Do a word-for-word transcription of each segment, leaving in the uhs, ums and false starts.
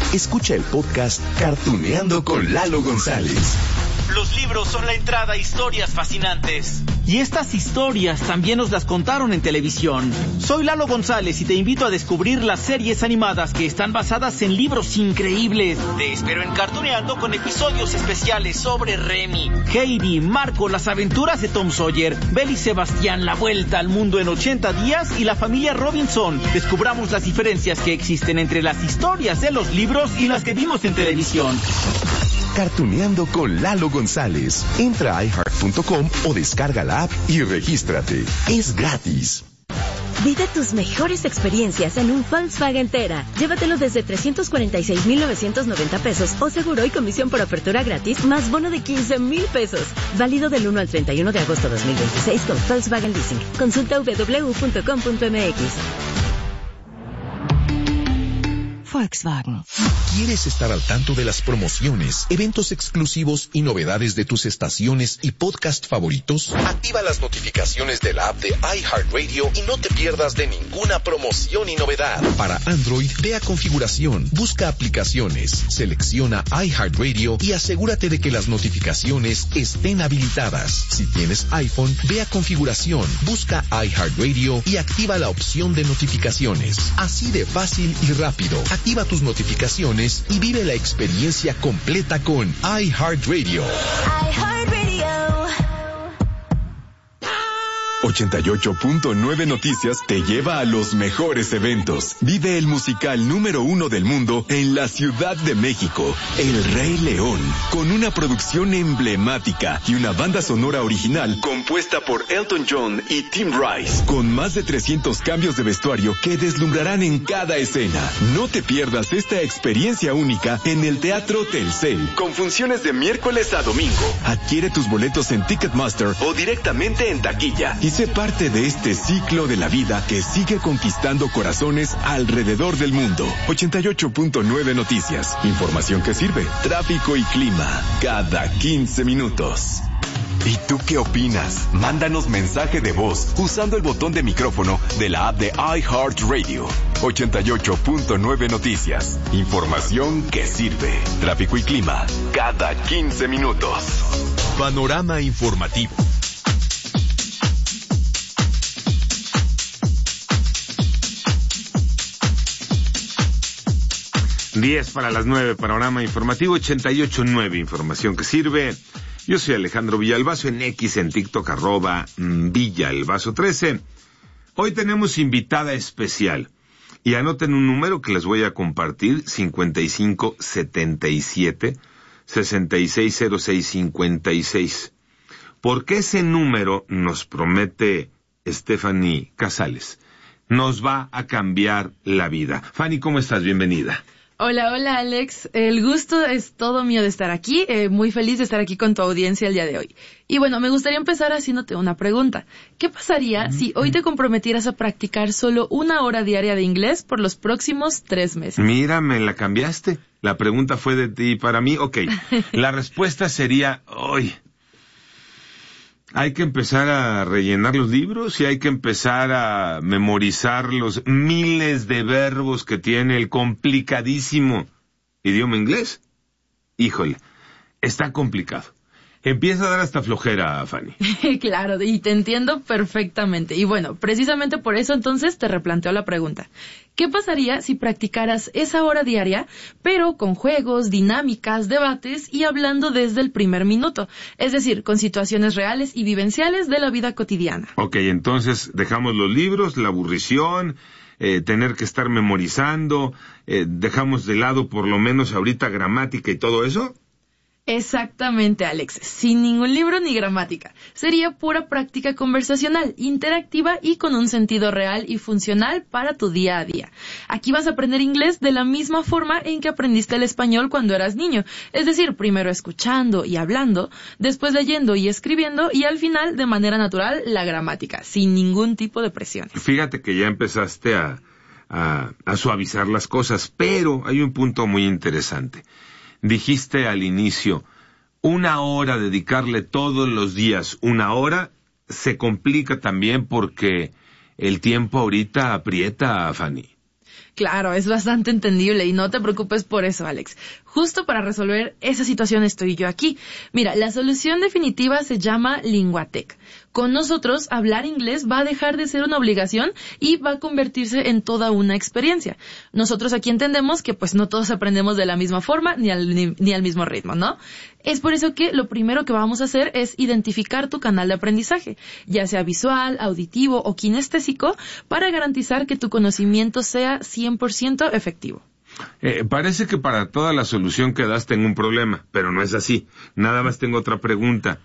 Escucha el podcast Cartuneando con Lalo González. Los libros son la entrada a historias fascinantes. Y estas historias también nos las contaron en televisión. Soy Lalo González y te invito a descubrir las series animadas que están basadas en libros increíbles. Te espero en Cartuneando con episodios especiales sobre Remy, Heidi, Marco, las aventuras de Tom Sawyer, Belle y Sebastián, la vuelta al mundo en ochenta días y la familia Robinson. Descubramos las diferencias que existen entre las historias de los libros y las que vimos en televisión. Cartuneando con Lalo González. Entra a i heart punto com o descarga la app y regístrate. Es gratis. Vive tus mejores experiencias en un Volkswagen Tera. Llévatelo desde trescientos cuarenta y seis mil novecientos noventa pesos o seguro y comisión por apertura gratis más bono de quince mil pesos. Válido del uno al treinta y uno de agosto dos mil veintiséis con Volkswagen Leasing. Consulta doble u doble u doble u punto com punto m x. Volkswagen. ¿Quieres estar al tanto de las promociones, eventos exclusivos y novedades de tus estaciones y podcast favoritos? Activa las notificaciones de la app de iHeartRadio y no te pierdas de ninguna promoción y novedad. Para Android, ve a configuración, busca aplicaciones, selecciona iHeartRadio y asegúrate de que las notificaciones estén habilitadas. Si tienes iPhone, ve a configuración, busca iHeartRadio y activa la opción de notificaciones. Así de fácil y rápido. Activa tus notificaciones y vive la experiencia completa con iHeartRadio. iHeartRadio. ochenta y ocho punto nueve Noticias te lleva a los mejores eventos. Vive el musical número uno del mundo en la Ciudad de México, El Rey León, con una producción emblemática y una banda sonora original compuesta por Elton John y Tim Rice, con más de trescientos cambios de vestuario que deslumbrarán en cada escena. No te pierdas esta experiencia única en el Teatro Telcel, con funciones de miércoles a domingo. Adquiere tus boletos en Ticketmaster o directamente en taquilla y sé parte de este ciclo de la vida que sigue conquistando corazones alrededor del mundo. ochenta y ocho punto nueve Noticias. Información que sirve. Tráfico y clima. Cada quince minutos. ¿Y tú qué opinas? Mándanos mensaje de voz usando el botón de micrófono de la app de iHeartRadio. ochenta y ocho punto nueve Noticias. Información que sirve. Tráfico y clima. Cada quince minutos. Panorama informativo. diez para las nueve, panorama informativo, ochenta y ocho punto nueve, información que sirve. Yo soy Alejandro Villalbazo, en X, en TikTok, arroba Villalbazo trece. Hoy tenemos invitada especial. Y anoten un número que les voy a compartir, cincuenta y cinco setenta y siete sesenta y seis cero seis cincuenta y seis. Porque ese número, nos promete Stephanie Casales, nos va a cambiar la vida. Fanny, ¿cómo estás? Bienvenida. Hola, hola Alex, el gusto es todo mío de estar aquí, eh, muy feliz de estar aquí con tu audiencia el día de hoy. Y bueno, me gustaría empezar haciéndote una pregunta. ¿Qué pasaría si hoy te comprometieras a practicar solo una hora diaria de inglés por los próximos tres meses? Mira, me la cambiaste. La pregunta fue de ti para mí. Ok, la respuesta sería, hoy hay que empezar a rellenar los libros y hay que empezar a memorizar los miles de verbos que tiene el complicadísimo idioma inglés. Híjole, está complicado. Empieza a dar hasta flojera, Fanny. Claro, y te entiendo perfectamente. Y bueno, precisamente por eso entonces te replanteo la pregunta. ¿Qué pasaría si practicaras esa hora diaria, pero con juegos, dinámicas, debates y hablando desde el primer minuto? Es decir, con situaciones reales y vivenciales de la vida cotidiana. Ok, entonces dejamos los libros, la aburrición, eh, tener que estar memorizando, eh, dejamos de lado por lo menos ahorita gramática y todo eso. Exactamente, Alex. Sin ningún libro ni gramática. Sería pura práctica conversacional, interactiva y con un sentido real y funcional para tu día a día. Aquí vas a aprender inglés de la misma forma en que aprendiste el español cuando eras niño. Es decir, primero escuchando y hablando, después leyendo y escribiendo y al final, de manera natural, la gramática, sin ningún tipo de presión. Fíjate que ya empezaste a, a, a suavizar las cosas, pero hay un punto muy interesante. Dijiste al inicio, una hora, dedicarle todos los días una hora, se complica también porque el tiempo ahorita aprieta, Fanny. Claro, es bastante entendible y no te preocupes por eso, Alex. Justo para resolver esa situación estoy yo aquí. Mira, la solución definitiva se llama Linguatec. Con nosotros, hablar inglés va a dejar de ser una obligación y va a convertirse en toda una experiencia. Nosotros aquí entendemos que pues no todos aprendemos de la misma forma ni al, ni, ni al mismo ritmo, ¿no? Es por eso que lo primero que vamos a hacer es identificar tu canal de aprendizaje, ya sea visual, auditivo o kinestésico, para garantizar que tu conocimiento sea cien por ciento efectivo. Eh, parece que para toda la solución que das tengo un problema, pero no es así. Nada más tengo otra pregunta.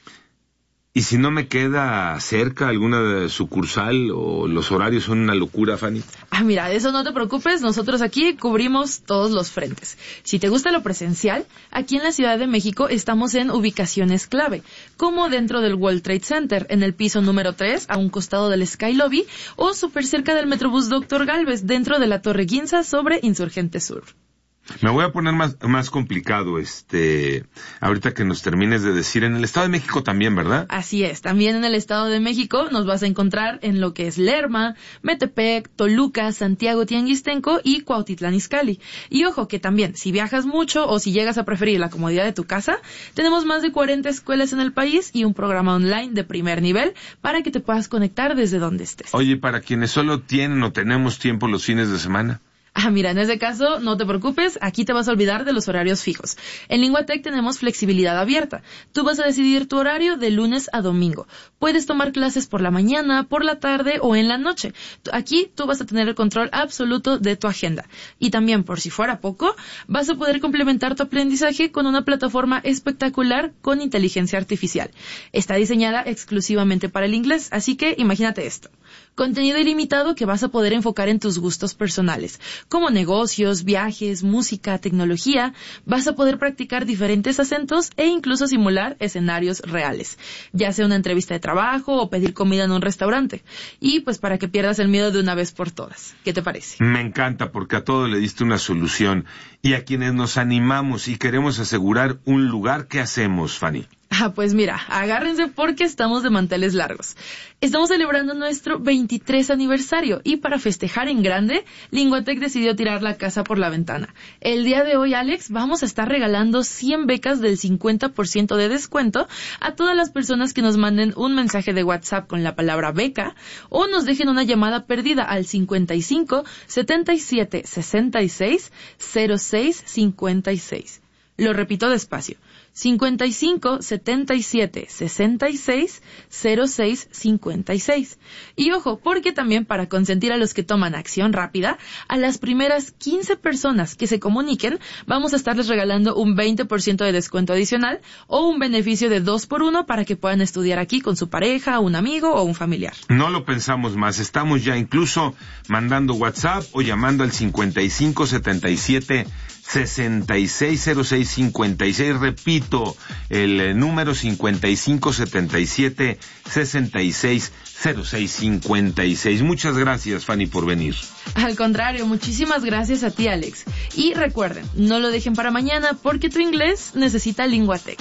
¿Y si no me queda cerca alguna sucursal o los horarios son una locura, Fanny? Ah, mira, de eso no te preocupes, nosotros aquí cubrimos todos los frentes. Si te gusta lo presencial, aquí en la Ciudad de México estamos en ubicaciones clave, como dentro del World Trade Center, en el piso número tres, a un costado del Sky Lobby, o súper cerca del Metrobús Doctor Gálvez, dentro de la Torre Ginza sobre Insurgente Sur. Me voy a poner más, más complicado, este, ahorita que nos termines de decir, en el Estado de México también, ¿verdad? Así es, también en el Estado de México nos vas a encontrar en lo que es Lerma, Metepec, Toluca, Santiago Tianguistenco y Cuautitlán Izcalli. Y ojo que también, si viajas mucho o si llegas a preferir la comodidad de tu casa, tenemos más de cuarenta escuelas en el país y un programa online de primer nivel para que te puedas conectar desde donde estés. Oye, para quienes solo tienen o tenemos tiempo los fines de semana. Ah, mira, en ese caso, no te preocupes, aquí te vas a olvidar de los horarios fijos. En Linguatec tenemos flexibilidad abierta. Tú vas a decidir tu horario de lunes a domingo. Puedes tomar clases por la mañana, por la tarde o en la noche. Aquí tú vas a tener el control absoluto de tu agenda. Y también, por si fuera poco, vas a poder complementar tu aprendizaje con una plataforma espectacular con inteligencia artificial. Está diseñada exclusivamente para el inglés, así que imagínate esto. Contenido ilimitado que vas a poder enfocar en tus gustos personales, como negocios, viajes, música, tecnología. Vas a poder practicar diferentes acentos e incluso simular escenarios reales, ya sea una entrevista de trabajo o pedir comida en un restaurante. Y pues para que pierdas el miedo de una vez por todas. ¿Qué te parece? Me encanta porque a todo le diste una solución. Y a quienes nos animamos y queremos asegurar un lugar, ¿qué hacemos, Fanny? Ah, pues mira, agárrense porque estamos de manteles largos. Estamos celebrando nuestro veintitrés aniversario y para festejar en grande, Linguatec decidió tirar la casa por la ventana. El día de hoy, Alex, vamos a estar regalando cien becas del cincuenta por ciento de descuento a todas las personas que nos manden un mensaje de WhatsApp con la palabra beca o nos dejen una llamada perdida al cincuenta y cinco, setenta y siete, sesenta y seis, cero seis cincuenta y seis. Lo repito despacio. cincuenta y cinco, setenta y siete, sesenta y seis, cero seis cincuenta y seis. Y ojo, porque también para consentir a los que toman acción rápida, a las primeras quince personas que se comuniquen, vamos a estarles regalando un veinte por ciento de descuento adicional o un beneficio de dos por uno para que puedan estudiar aquí con su pareja, un amigo o un familiar. No lo pensamos más, estamos ya incluso mandando WhatsApp o llamando al cincuenta y cinco, setenta y siete, sesenta y seis, cero seis cincuenta y seis. Repito, el eh, número cincuenta y cinco, setenta y siete, sesenta y seis, cero seis cincuenta y seis. Muchas gracias, Fanny, por venir. Al contrario, muchísimas gracias a ti, Alex. Y recuerden, no lo dejen para mañana porque tu inglés necesita Linguatec.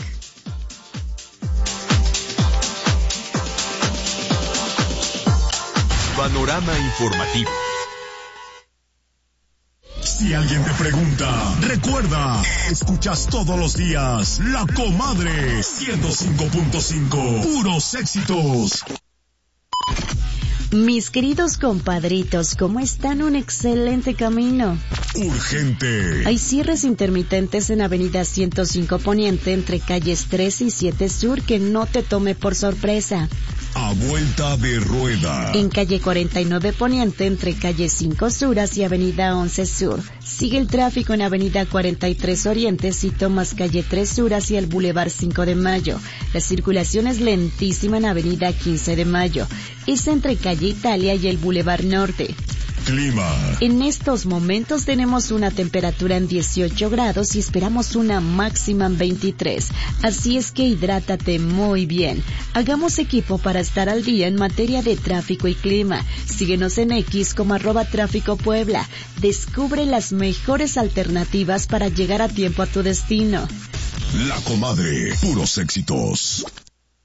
Panorama informativo. Si alguien te pregunta, recuerda, escuchas todos los días La Comadre ciento cinco punto cinco, puros éxitos. Mis queridos compadritos, ¿cómo están? Un excelente camino. Urgente. Hay cierres intermitentes en Avenida ciento cinco Poniente entre calles tres y siete Sur, que no te tome por sorpresa. A vuelta de rueda. En calle cuarenta y nueve Poniente entre calle cinco Sur hacia Avenida once Sur. Sigue el tráfico en Avenida cuarenta y tres Oriente si tomas calle tres Sur hacia el Boulevard cinco de Mayo. La circulación es lentísima en Avenida quince de Mayo. Es entre calle Italia y el Boulevard Norte. Clima. En estos momentos tenemos una temperatura en dieciocho grados y esperamos una máxima en veintitrés. Así es que hidrátate muy bien. Hagamos equipo para estar al día en materia de tráfico y clima. Síguenos en X como arroba tráfico Puebla. Descubre las mejores alternativas para llegar a tiempo a tu destino. La Comadre, puros éxitos.